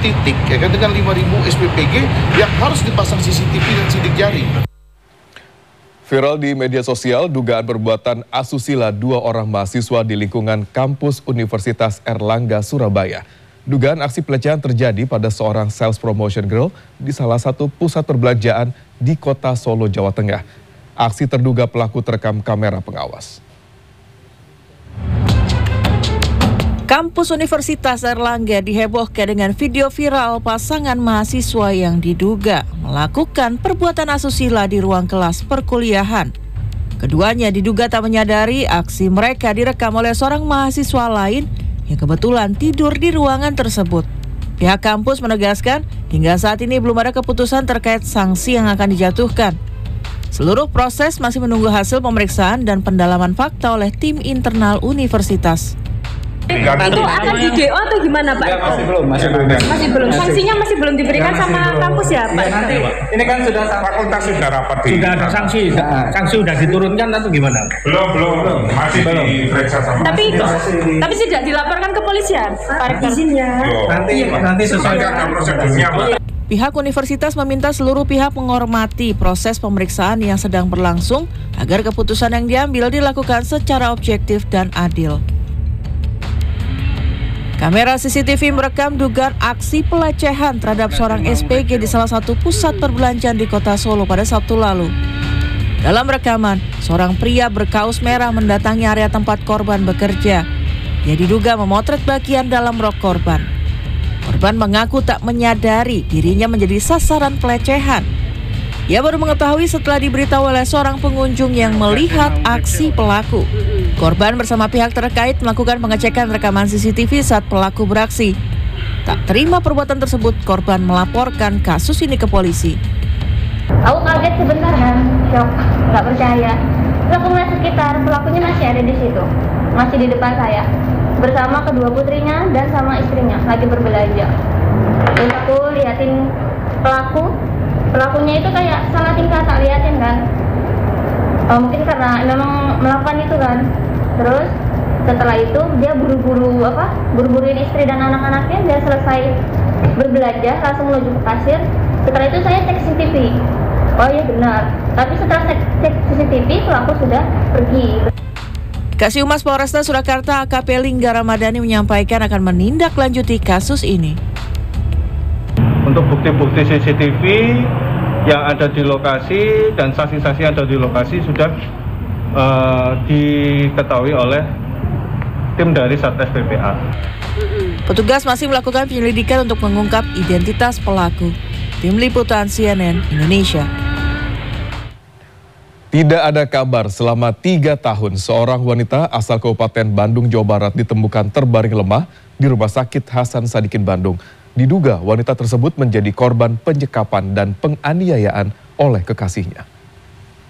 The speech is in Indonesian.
titik ya kan, dengan 5.000 SPPG yang harus dipasang CCTV dan sidik jari. Viral di media sosial dugaan perbuatan asusila 2 orang mahasiswa di lingkungan kampus Universitas Airlangga, Surabaya. Dugaan aksi pelecehan terjadi pada seorang sales promotion girl di salah satu pusat perbelanjaan di kota Solo, Jawa Tengah. Aksi terduga pelaku terekam kamera pengawas. Kampus Universitas Airlangga dihebohkan dengan video viral pasangan mahasiswa yang diduga melakukan perbuatan asusila di ruang kelas perkuliahan. Keduanya diduga tak menyadari aksi mereka direkam oleh seorang mahasiswa lain yang kebetulan tidur di ruangan tersebut. Pihak kampus menegaskan hingga saat ini belum ada keputusan terkait sanksi yang akan dijatuhkan. Seluruh proses masih menunggu hasil pemeriksaan dan pendalaman fakta oleh tim internal universitas. Itu akan di DO atau gimana Pak? Ya, masih belum. Sanksinya masih belum diberikan sama kampus ya Pak? Nanti ini kan sudah fakultas sudah rapat. Sudah ada sanksi, sanksi sudah diturunkan atau gimana? Belum, masih diperiksa sama. Tapi tidak dilaporkan ke polisian Pak izinnya. Nanti sesuai dengan prosedurnya. Pihak universitas meminta seluruh pihak menghormati proses pemeriksaan yang sedang berlangsung agar keputusan yang diambil dilakukan secara objektif dan adil. Kamera CCTV merekam dugaan aksi pelecehan terhadap seorang SPG di salah satu pusat perbelanjaan di kota Solo pada Sabtu lalu. Dalam rekaman, seorang pria berkaus merah mendatangi area tempat korban bekerja. Dia diduga memotret bagian dalam rok korban. Korban mengaku tak menyadari dirinya menjadi sasaran pelecehan. Ia baru mengetahui setelah diberitahu oleh seorang pengunjung yang melihat aksi pelaku. Korban bersama pihak terkait melakukan pengecekan rekaman CCTV saat pelaku beraksi. Tak terima perbuatan tersebut, korban melaporkan kasus ini ke polisi. Aku kaget sebentar kan, shock, nggak percaya. Terus aku melihat sekitar, pelakunya masih ada di situ, masih di depan saya, bersama kedua putrinya dan sama istrinya lagi berbelanja. Terus aku liatin pelakunya itu kayak salah tingkah, tak liatin kan. Mungkin karena memang melakukan itu kan. Terus setelah itu dia buru-buruin istri dan anak-anaknya. Dia selesai berbelanja langsung menuju ke kasir. Setelah itu saya cek CCTV. Oh iya benar. Tapi setelah cek CCTV pelaku sudah pergi. Kasihumas Polresta Surakarta AKP Lingga Ramadhani menyampaikan akan menindaklanjuti kasus ini. Untuk bukti-bukti CCTV yang ada di lokasi dan saksi-saksi yang ada di lokasi sudah diketahui oleh tim dari Satgas PPA. Petugas masih melakukan penyelidikan untuk mengungkap identitas pelaku. Tim Liputan CNN Indonesia. Tidak ada kabar selama 3 tahun seorang wanita asal Kabupaten Bandung, Jawa Barat ditemukan terbaring lemah di Rumah Sakit Hasan Sadikin Bandung. Diduga wanita tersebut menjadi korban penyekapan dan penganiayaan oleh kekasihnya.